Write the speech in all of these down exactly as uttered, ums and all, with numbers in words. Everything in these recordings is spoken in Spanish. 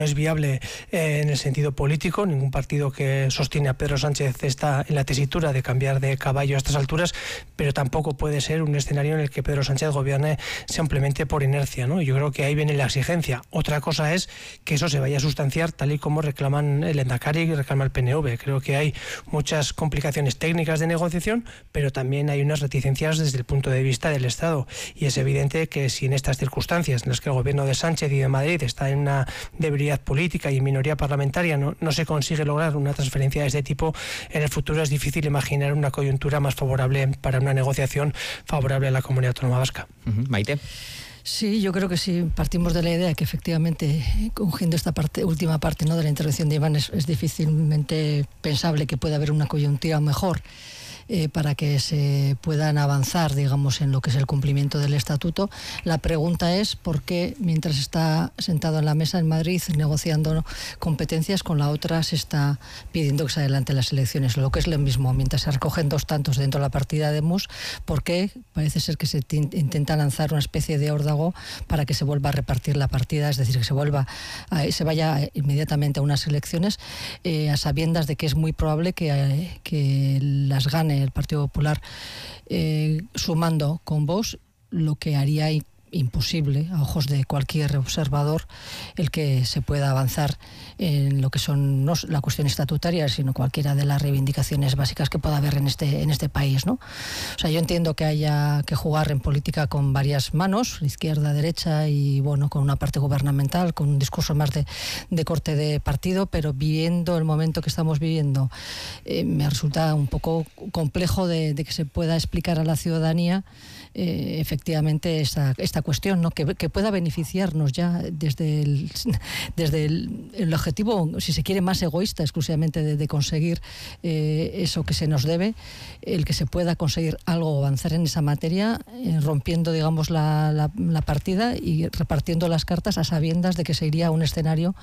es viable eh, en el sentido político. Ningún partido que sostiene a Pedro Sánchez está en la tesitura de cambiar de caballo a estas alturas, pero tampoco puede ser un escenario en el que Pedro Sánchez gobierne simplemente por inercia, ¿no? Yo creo que ahí viene la exigencia. Otra cosa es que eso se vaya a sustanciar tal y como reclaman el Endacari y reclama el P N V. Creo que hay muchas complicaciones técnicas de negociación, pero también hay unas reticencias desde el punto de vista del Estado. Y es evidente que si en estas circunstancias en las que el gobierno de Sánchez y de Madrid está en una debilidad política y en minoría parlamentaria no, no se consigue lograr una transferencia de este tipo, en el futuro es difícil imaginar una coyuntura más favorable para una negociación favorable a la comunidad autónoma vasca. Uh-huh. Maite. Sí, yo creo que sí, partimos de la idea que efectivamente, cogiendo esta parte, última parte, ¿no?, de la intervención de Iván, es, es difícilmente pensable que pueda haber una coyuntura mejor Eh, para que se puedan avanzar, digamos, en lo que es el cumplimiento del estatuto. La pregunta es por qué, mientras está sentado en la mesa en Madrid negociando competencias, con la otra se está pidiendo que se adelante las elecciones, lo que es lo mismo, mientras se recogen dos tantos dentro de la partida de M U S, ¿por qué parece ser que se intenta lanzar una especie de órdago para que se vuelva a repartir la partida, es decir, que se vuelva a, se vaya inmediatamente a unas elecciones eh, a sabiendas de que es muy probable que, eh, que las gane el Partido Popular eh, sumando con Vox, lo que haría imposible a ojos de cualquier observador el que se pueda avanzar en lo que son no la cuestión estatutaria, sino cualquiera de las reivindicaciones básicas que pueda haber en este en este país, ¿no? O sea, yo entiendo que haya que jugar en política con varias manos, izquierda, derecha y bueno, con una parte gubernamental, con un discurso más de, de corte de partido, pero viendo el momento que estamos viviendo, eh, me resulta un poco complejo de, de que se pueda explicar a la ciudadanía eh, efectivamente esta, esta cuestión, ¿no?, que, que pueda beneficiarnos ya desde el, desde el, el objetivo, si se quiere, más egoísta exclusivamente de, de conseguir eh, eso que se nos debe, el que se pueda conseguir algo, avanzar en esa materia, eh, rompiendo, digamos, la, la, la partida y repartiendo las cartas a sabiendas de que se iría a un escenario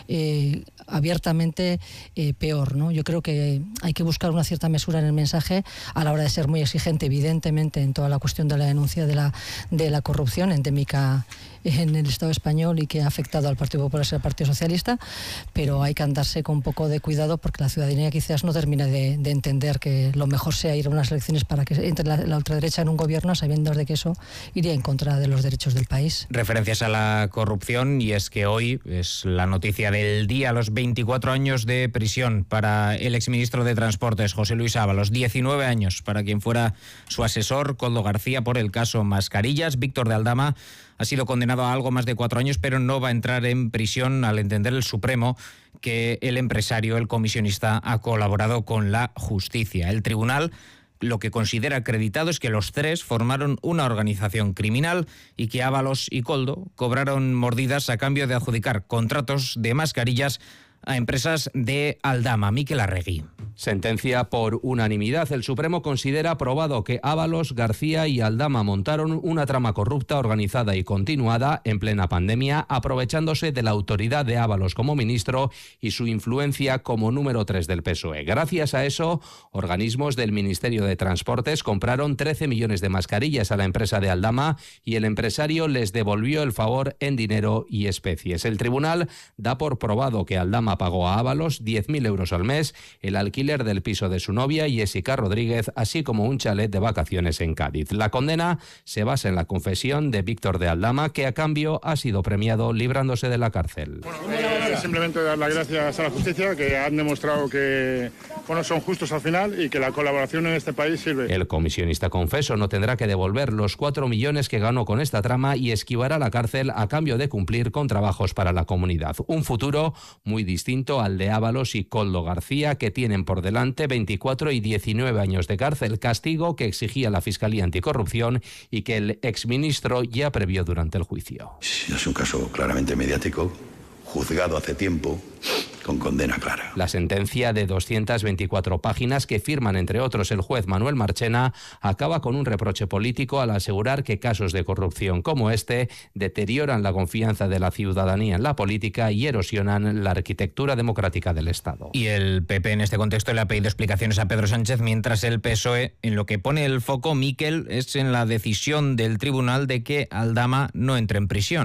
eh, abiertamente eh, peor, ¿no? Yo creo que hay que buscar una cierta mesura en el mensaje a la hora de ser muy exigente, evidentemente, en toda la cuestión de la denuncia de la, de la corrupción endémica en el Estado español y que ha afectado al Partido Popular y al Partido Socialista, pero hay que andarse con un poco de cuidado porque la ciudadanía quizás no termina de, de entender que lo mejor sea ir a unas elecciones para que entre la, la ultraderecha en un gobierno, sabiendo de que eso iría en contra de los derechos del país. Referencias a la corrupción, y es que hoy es la noticia del día, los veinticuatro años de prisión para el exministro de Transportes, José Luis Ábalos, diecinueve años para quien fuera su asesor, Koldo García, por el caso Mascarillas. Víctor de Aldama ha sido condenado a algo más de cuatro años, pero no va a entrar en prisión al entender el Supremo que el empresario, el comisionista, ha colaborado con la justicia. El tribunal lo que considera acreditado es que los tres formaron una organización criminal y que Ábalos y Koldo cobraron mordidas a cambio de adjudicar contratos de mascarillas a empresas de Aldama. Miquel Arregui. Sentencia por unanimidad. El Supremo considera probado que Ábalos, García y Aldama montaron una trama corrupta organizada y continuada en plena pandemia, aprovechándose de la autoridad de Ábalos como ministro y su influencia como número tres del P S O E. Gracias a eso, organismos del Ministerio de Transportes compraron trece millones de mascarillas a la empresa de Aldama y el empresario les devolvió el favor en dinero y especies. El tribunal da por probado que Aldama pagó a Ábalos diez mil euros al mes, el alquiler del piso de su novia, Jessica Rodríguez, así como un chalet de vacaciones en Cádiz. La condena se basa en la confesión de Víctor de Aldama, que a cambio ha sido premiado librándose de la cárcel. Bueno, eh, simplemente dar las gracias a la justicia, que han demostrado que bueno, son justos al final y que la colaboración en este país sirve. El comisionista confeso no tendrá que devolver los cuatro millones que ganó con esta trama y esquivará la cárcel a cambio de cumplir con trabajos para la comunidad. Un futuro muy distinto al de Ábalos y Koldo García, que tienen por delante veinticuatro y diecinueve años de cárcel, castigo que exigía la Fiscalía Anticorrupción y que el exministro ya previó durante el juicio. Es un caso claramente mediático, juzgado hace tiempo, con condena clara. La sentencia de doscientas veinticuatro páginas que firman, entre otros, el juez Manuel Marchena, acaba con un reproche político al asegurar que casos de corrupción como este deterioran la confianza de la ciudadanía en la política y erosionan la arquitectura democrática del Estado. Y el P P en este contexto le ha pedido explicaciones a Pedro Sánchez, mientras el P S O E, en lo que pone el foco, Miquel, es en la decisión del tribunal de que Aldama no entre en prisión.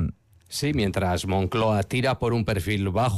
Sí, mientras Moncloa tira por un perfil bajo